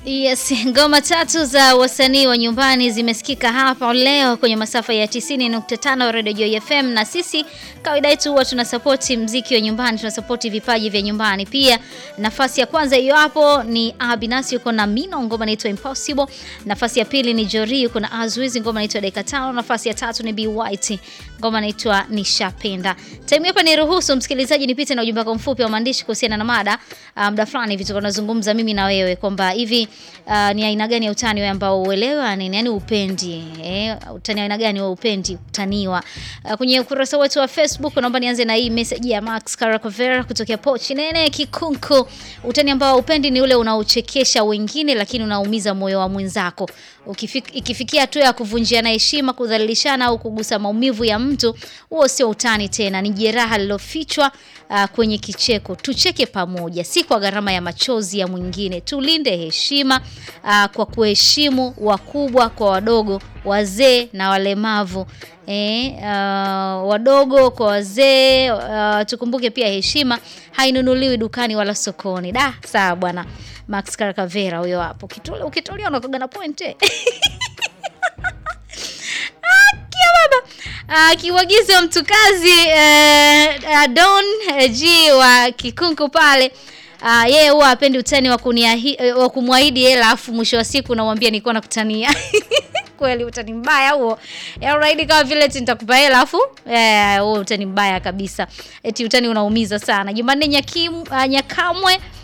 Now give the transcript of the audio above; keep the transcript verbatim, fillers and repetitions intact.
Yes, ngoma tatu za wasanii wa nyumbani zimesikika hapa leo kwenye masafa ya tisini nukta tano Radio Joy F M, na sisi kawaida yetu huwa tunasupport muziki wa nyumbani, tunasupport vipaji vya nyumbani. Pia nafasi ya kwanza hiyo hapo ni Abinasi yuko na Mino, ngoma inaitwa Impossible. Nafasi ya pili ni Jori yuko na Azwizi, ngoma inaitwa Dakika tano. Nafasi ya tatu ni B White, ngoma inaitwa Nishapenda. Time hapa ni ruhusu msikilizaji nipite na ujumbe wako mfupi wa maandishi kuhusiana na mada muda um, fulani hivi tunazungumza mimi na wewe kwamba hivi Uh, ni aina gani ya utani wewe ambao uelewa nini, yani upendi eh, utani aina gani wewe upendi kutaniwa? Uh, kwenye ukurasa wetu wa Facebook naomba nianze na hii message ya Max Karakavera kutokea Pochi Nene Kikunku. Utani ambao upendi ni ule unaochekesha wengine lakini unaumiza moyo wa mwenzako. Ukifik, ikifikia hatua ya kuvunjiana heshima, kudhalilishana au kugusa maumivu ya mtu, huo sio utani tena, ni jeraha lilofichwa uh, kwenye kicheko. Tucheke pamoja, si kwa gharama ya machozi ya mwingine. Tulinde heshima uh, kwa kuheshimu wakubwa kwa wadogo, wazee na walemavu. Eh, uh, wadogo kwa wazee, uh, tukumbuke pia heshima hainunuliwi dukani wala sokoni. Da, sawa bwana. Max Karakavera huyo hapo. Kitole ukitolia unakoga na point eh. Akia baba. Uh, kiwagizo mtukazi uh, uh, Don uh, G wa Kikunku pale. Uh, yeye huwa hapendi utani wa kuniahidi uh, wa kumwahidi hela afu mwisho wa siku namwambia nilikuwa nakutania. Kweli utani mbaya huo. Ya unaahidi kama vile eti nitakupa hela afu eh huo utani mbaya kabisa. Eti utani unaumiza sana. Jumanne Nyakim uh, Nyakamwe